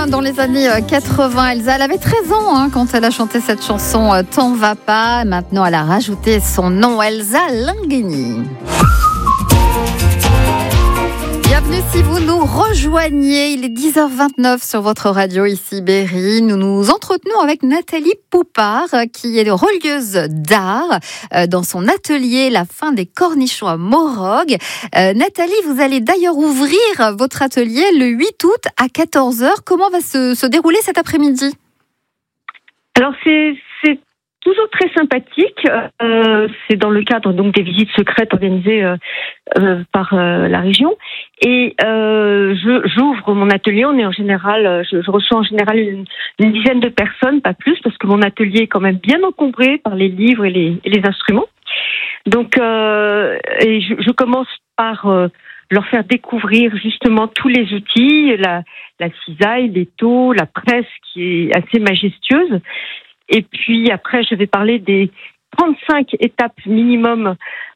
dans les années 80. Elsa, elle avait 13 ans quand elle a chanté cette chanson « T'en va pas ». Maintenant, elle a rajouté son nom, Elsa Linguini. Bienvenue si vous nous rejoignez, il est 10h29 sur votre radio ici Berry. Nous nous entretenons avec Nathalie Poupard qui est relieuse d'art dans son atelier La Fin des Cornichons à Morogues. Nathalie, vous allez d'ailleurs ouvrir votre atelier le 8 août à 14h. Comment va se dérouler cet après-midi ? Alors c'est toujours très sympathique. C'est dans le cadre donc des visites secrètes organisées par la région. Et j'ouvre mon atelier. On est en général, je reçois en général une dizaine de personnes, pas plus, parce que mon atelier est quand même bien encombré par les livres et les instruments. Donc, et je commence par leur faire découvrir justement tous les outils, la cisaille, l'étau, la presse qui est assez majestueuse. Et puis après, je vais parler des 35 étapes minimum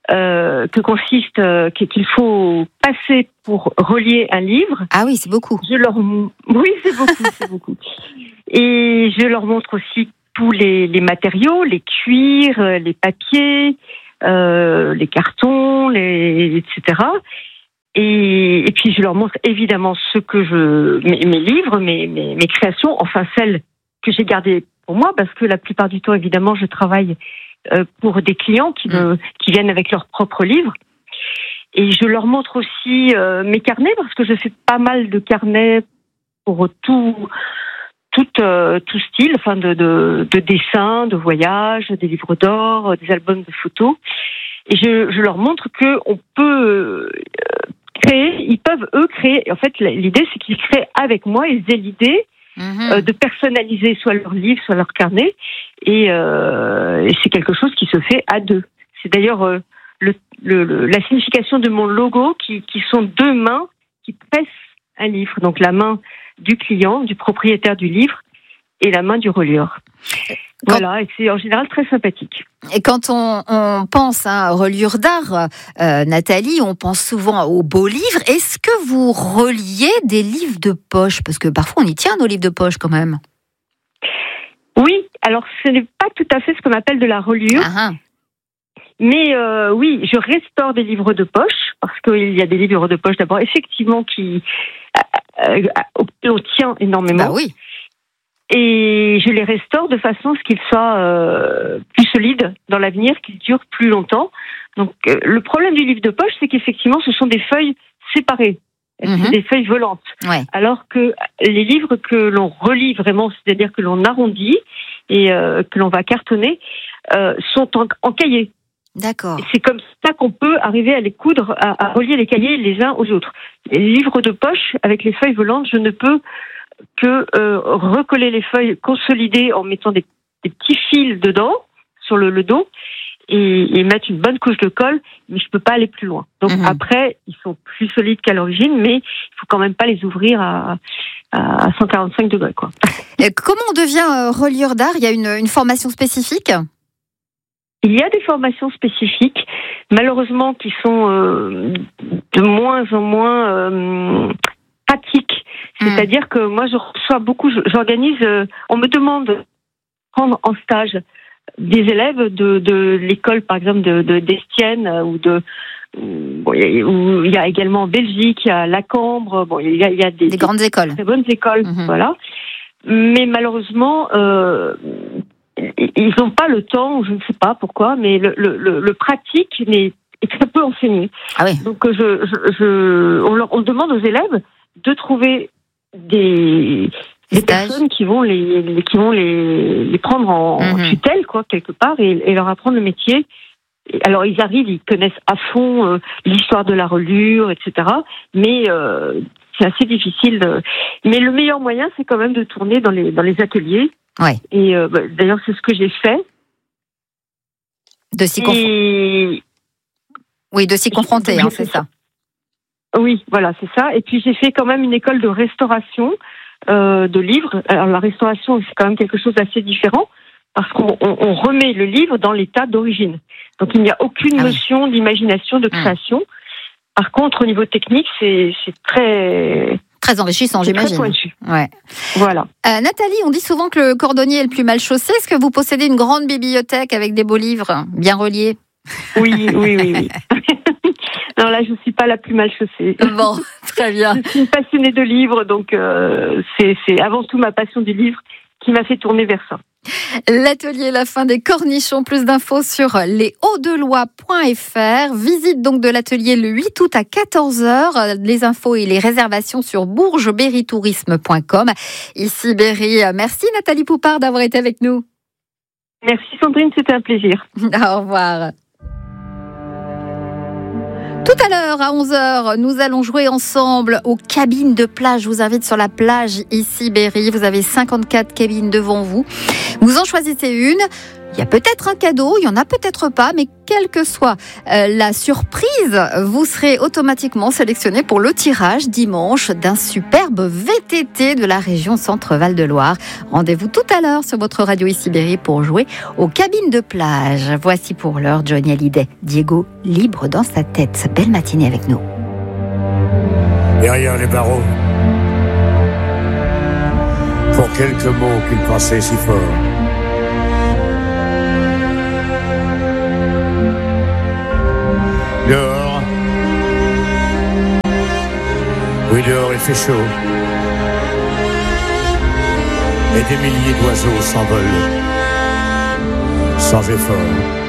qu'il faut passer pour relier un livre. Ah oui, c'est beaucoup. Oui, c'est beaucoup, c'est beaucoup. Et je leur montre aussi tous les matériaux, les cuirs, les papiers, les cartons, etc. Et puis je leur montre évidemment mes livres, mes créations, enfin celles que j'ai gardées pour moi, parce que la plupart du temps, évidemment, je travaille pour des clients qui viennent avec leurs propres livres. Et je leur montre aussi mes carnets, parce que je fais pas mal de carnets pour tout style, enfin de dessins, de voyages, des livres d'or, des albums de photos. Et je leur montre que on peut créer, ils peuvent eux créer. En fait, l'idée c'est qu'ils créent avec moi, ils aient l'idée de personnaliser soit leur livre, soit leur carnet, et c'est quelque chose qui se fait à deux. C'est d'ailleurs la signification de mon logo qui sont deux mains qui pressent un livre. Donc la main du client, du propriétaire du livre, et la main du relieur. Voilà, et c'est en général très sympathique. Et quand on pense à reliure d'art, Nathalie, on pense souvent aux beaux livres. Est-ce que vous reliez des livres de poche ? Parce que parfois on y tient nos livres de poche quand même. Oui, alors ce n'est pas tout à fait ce qu'on appelle de la reliure. Mais oui, je restaure des livres de poche, parce qu'il y a des livres de poche d'abord, effectivement, auxquels on tient énormément. Bah oui. Et je les restaure de façon à ce qu'ils soient plus solides dans l'avenir, qu'ils durent plus longtemps. Donc le problème du livre de poche, c'est qu'effectivement, ce sont des feuilles séparées. C'est des feuilles volantes. Ouais. Alors que les livres que l'on relie vraiment, c'est-à-dire que l'on arrondit et que l'on va cartonner, sont en cahiers. D'accord. Et c'est comme ça qu'on peut arriver à les coudre, à relier les cahiers les uns aux autres. Les livres de poche, avec les feuilles volantes, je ne peux que recoller les feuilles consolidées en mettant des petits fils dedans, sur le dos, et mettre une bonne couche de colle, mais je peux pas aller plus loin. Donc après, ils sont plus solides qu'à l'origine, mais il faut quand même pas les ouvrir à 145 degrés, quoi. Et comment on devient relieur d'art ? Il y a une formation spécifique ? Il y a des formations spécifiques, malheureusement, qui sont de moins en moins pratiques. C'est-à-dire que moi, je reçois beaucoup, j'organise, on me demande de prendre en stage des élèves de l'école, par exemple, d'Estienne, où il y a également en Belgique, il y a la Cambre, il y a des grandes écoles. Très bonnes écoles, voilà. Mais malheureusement, ils n'ont pas le temps, je ne sais pas pourquoi, mais le pratique est très peu enseigné. Ah oui. Donc on demande aux élèves de trouver des personnes qui vont les prendre en tutelle, quoi, quelque part, et leur apprendre le métier. Alors ils arrivent, ils connaissent à fond l'histoire de la reliure, etc. Mais c'est assez difficile. Mais le meilleur moyen, c'est quand même de tourner dans les ateliers. Ouais. Et d'ailleurs, c'est ce que j'ai fait. De s'y confronter. Oui, de s'y confronter, c'est ça. Oui, voilà, c'est ça. Et puis j'ai fait quand même une école de restauration de livres. Alors la restauration, c'est quand même quelque chose d'assez différent, parce qu'on remet le livre dans l'état d'origine. Donc il n'y a aucune notion d'imagination, de création. Par contre, au niveau technique, c'est très Très enrichissant, j'imagine. Très pointu. Ouais. Voilà. Nathalie, on dit souvent que le cordonnier est le plus mal chaussé. Est-ce que vous possédez une grande bibliothèque avec des beaux livres bien reliés ? Oui. Non, là, je ne suis pas la plus mal chaussée. Bon, très bien. Je suis une passionnée de livres, donc c'est avant tout ma passion du livre qui m'a fait tourner vers ça. L'atelier La Fin des Cornichons, plus d'infos sur leshautsdelois.fr. Visite donc de l'atelier le 8 août à 14h. Les infos et les réservations sur bourgesberrytourisme.com. Ici Berry, merci Nathalie Poupard d'avoir été avec nous. Merci Sandrine, c'était un plaisir. Au revoir. Tout à l'heure, à 11h, nous allons jouer ensemble aux cabines de plage. Je vous invite sur la plage ici, Berry. Vous avez 54 cabines devant vous. Vous en choisissez une. Il y a peut-être un cadeau, il y en a peut-être pas, mais quelle que soit la surprise, vous serez automatiquement sélectionné pour le tirage dimanche d'un superbe VTT de la région Centre-Val de Loire. Rendez-vous tout à l'heure sur votre radio ici Berry pour jouer aux cabines de plage. Voici pour l'heure Johnny Hallyday, Diego libre dans sa tête. Belle matinée avec nous. Derrière les barreaux, pour quelques mots qu'il pensait si fort. Dehors, oui dehors il fait chaud, et des milliers d'oiseaux s'envolent, sans effort.